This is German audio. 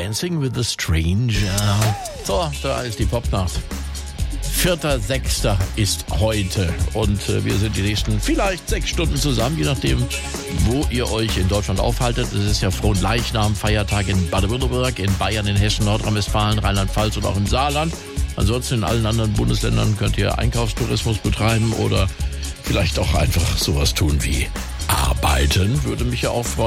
Dancing with the Stranger. So, da ist die Popnacht. 4.6. ist heute und wir sind die nächsten vielleicht 6 Stunden zusammen, je nachdem, wo ihr euch in Deutschland aufhaltet. Es ist ja Fronleichnam, Feiertag in Baden-Württemberg, in Bayern, in Hessen, Nordrhein-Westfalen, Rheinland-Pfalz und auch im Saarland. Ansonsten in allen anderen Bundesländern könnt ihr Einkaufstourismus betreiben oder vielleicht auch einfach sowas tun wie arbeiten. Würde mich ja auch freuen.